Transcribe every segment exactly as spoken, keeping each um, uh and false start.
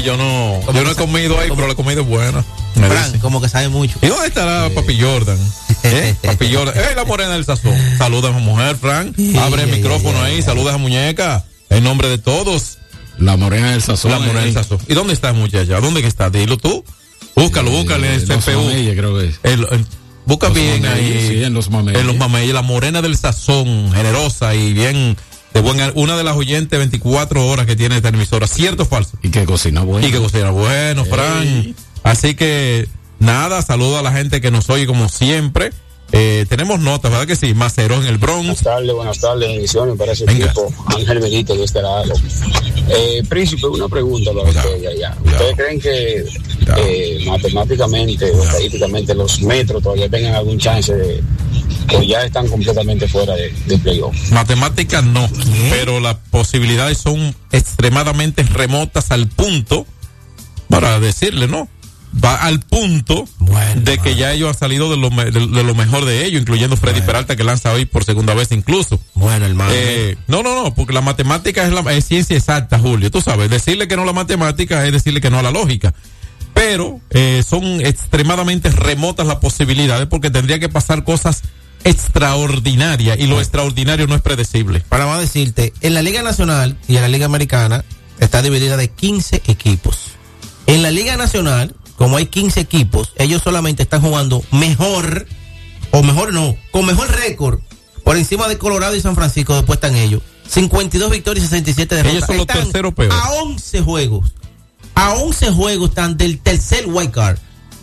yo no, yo no he comido ahí, pero la comida es buena. Fran, como que sabe mucho. ¿Y dónde estará sí. Papi Jordan? ¿Eh? Papi Jordan. ¡Eh, la morena del sazón! Saluda a esa mujer, Fran. Sí, Abre el micrófono sí, ahí, sí, saluda a esa muñeca. En nombre de todos. La morena del sazón. La morena del sazón. ¿Y dónde está muchacha? ¿Dónde que está? Dilo tú. Búscalo, eh, búscalo en el C P U. Mameyes, creo que es. El, el, busca los bien mameyes, ahí. Sí, en los mameyes. En los mameyes. La morena del sazón, generosa y bien... De buena, una de las oyentes veinticuatro horas que tiene esta emisora. ¿Cierto o falso? Y que cocina bueno. Y que cocina bueno, Fran. Hey. Así que, nada, saludo a la gente que nos oye como siempre. Eh, tenemos notas, ¿verdad que sí? Macero en el Bronx. Buenas tardes, buenas tardes, bendiciones para ese Venga. equipo. Ángel Benito de este lado. Eh, Príncipe, una pregunta para Cuidado. ustedes allá. ¿Ustedes Cuidado. creen que eh, matemáticamente o estadísticamente los metros todavía tengan algún chance de... o ya están completamente fuera de, de playoff? Matemáticas no, ¿Qué? pero las posibilidades son extremadamente remotas al punto, para decirle, ¿no? Va al punto bueno, de que man. ya ellos han salido de lo, de, de lo mejor de ellos, incluyendo Freddy bueno. Peralta, que lanza hoy por segunda vez incluso. Bueno, hermano. Eh, no, no, no, porque la matemática es, la, es ciencia exacta, Julio. Tú sabes, decirle que no a la matemática es decirle que no a la lógica. Pero eh, son extremadamente remotas las posibilidades porque tendría que pasar cosas extraordinarias y lo extraordinario no es predecible. Para más decirte, en la Liga Nacional y en la Liga Americana está dividida de quince equipos. En la Liga Nacional, como hay quince equipos, ellos solamente están jugando mejor, o mejor no, con mejor récord, por encima de Colorado y San Francisco, después están ellos. cincuenta y dos victorias y sesenta y siete derrotas. Ellos son los están terceros peores. A once juegos. A once juegos están del tercer wild card.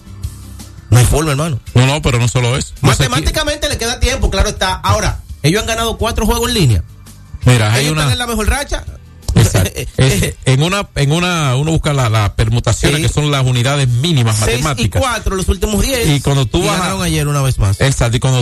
No hay forma, hermano. No, no, pero no solo eso. No Matemáticamente le queda tiempo, claro está. Ahora, ellos han ganado cuatro juegos en línea. Mira, hay ellos una... están en la mejor racha. Exacto. es, en una, en una, uno busca las la permutaciones sí. que son las unidades mínimas matemáticas. seis y cuatro los últimos diez. Y cuando tú y vas ganaron ayer una vez más. Exacto. Y cuando